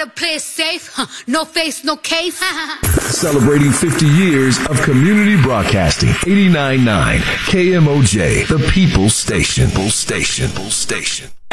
gotta play it safe. No face, no case. Celebrating 50 years of community broadcasting. 89.9 KMOJ, the People's Station.